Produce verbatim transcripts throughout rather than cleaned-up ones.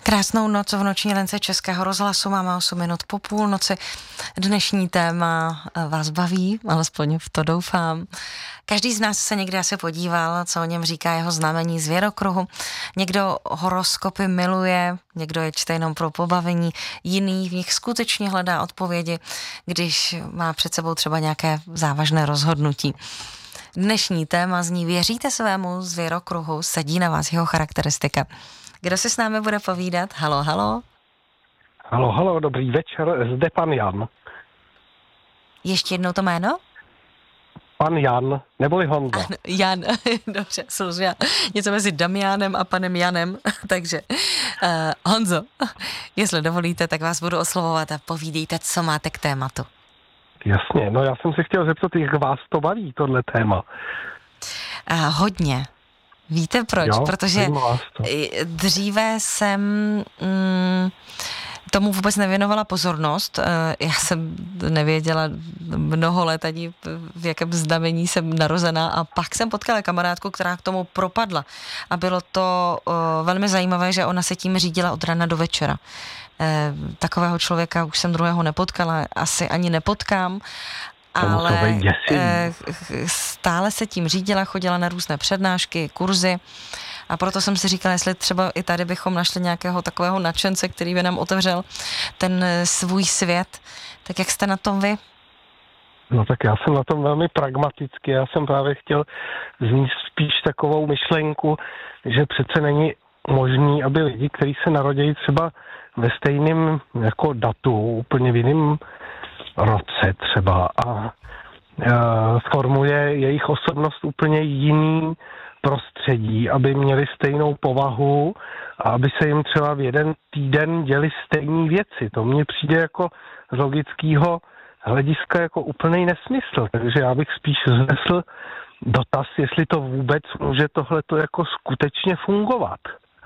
Krásnou noc v noční lence Českého rozhlasu, máme osm minut po půlnoci. Dnešní téma vás baví, alespoň v to doufám. Každý z nás se někdy asi podíval, co o něm říká jeho znamení zvěrokruhu. Někdo horoskopy miluje, někdo je čte jenom pro pobavení, jiný v nich skutečně hledá odpovědi, když má před sebou třeba nějaké závažné rozhodnutí. Dnešní téma zní: věříte svému zvěrokruhu, sedí na vás jeho charakteristika. Kdo si s námi bude povídat? Halo, halo. Halo, halo, dobrý večer, zde pan Jan. Ještě jednou to jméno? Pan Jan, neboli Honza. Ano, Jan, dobře, jsou já. Něco mezi Damianem a panem Janem, takže uh, Honzo, jestli dovolíte, tak vás budu oslovovat a povídejte, co máte k tématu. Jasně, no já jsem se chtěl zeptat, jak vás to baví, tohle téma. Uh, hodně. Víte proč? Jo, protože dříve jsem mm, tomu vůbec nevěnovala pozornost. Já jsem nevěděla mnoho let ani v jakém znamení jsem narozená a pak jsem potkala kamarádku, která k tomu propadla. A bylo to uh, velmi zajímavé, že ona se tím řídila od rána do večera. Eh, takového člověka už jsem druhého nepotkala, asi ani nepotkám. Ale e, stále se tím řídila, chodila na různé přednášky, kurzy a proto jsem si říkala, jestli třeba i tady bychom našli nějakého takového nadšence, který by nám otevřel ten svůj svět. Tak jak jste na tom vy? No tak já jsem na tom velmi pragmaticky, já jsem právě chtěl znít spíš takovou myšlenku, že přece není možný, aby lidi, kteří se narodí třeba ve stejném jako datu, úplně v jiném roce třeba a e, formuje jejich osobnost úplně jiný prostředí, aby měli stejnou povahu a aby se jim třeba v jeden týden děli stejné věci. To mně přijde jako z logického hlediska jako úplný nesmysl. Takže já bych spíš znesl dotaz, jestli to vůbec může tohleto jako skutečně fungovat.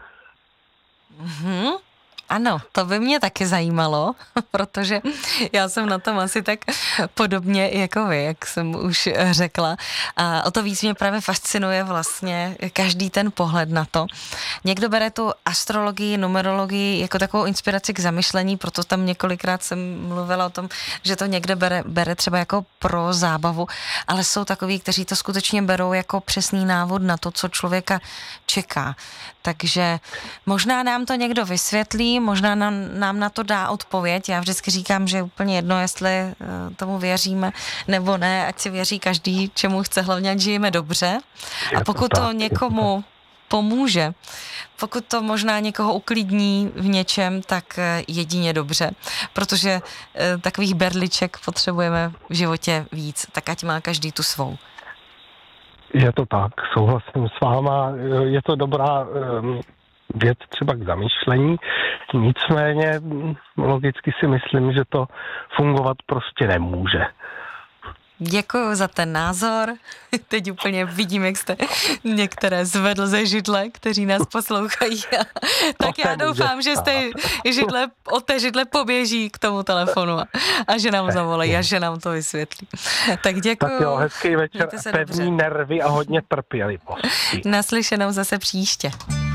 Mhm. Ano, to by mě taky zajímalo, protože já jsem na tom asi tak podobně jako vy, jak jsem už řekla. A o to víc mě právě fascinuje vlastně každý ten pohled na to. Někdo bere tu astrologii, numerologii jako takovou inspiraci k zamyšlení, proto tam několikrát jsem mluvila o tom, že to někde bere, bere třeba jako pro zábavu, ale jsou takoví, kteří to skutečně berou jako přesný návod na to, co člověka čeká. Takže možná nám to někdo vysvětlí, možná nám, nám na to dá odpověď. Já vždycky říkám, že je úplně jedno, jestli uh, tomu věříme nebo ne, ať si věří každý, čemu chce, hlavně ať žijeme dobře. A pokud to někomu pomůže, pokud to možná někoho uklidní v něčem, tak jedině dobře, protože uh, takových berliček potřebujeme v životě víc, tak ať má každý tu svou. Je to tak, souhlasím s váma, je to dobrá um, věc třeba k zamýšlení, nicméně logicky si myslím, že to fungovat prostě nemůže. Děkuji za ten názor. Teď úplně vidím, jak jste některé zvedl ze židle, kteří nás poslouchají. Tak já doufám, že jste židle, od té židle poběží k tomu telefonu a, a že nám zavolají a že nám to vysvětlí. Tak děkuji. Tak jo, hezký večer, pevný nervy a hodně trpělivosti. Naslyšenou zase příště.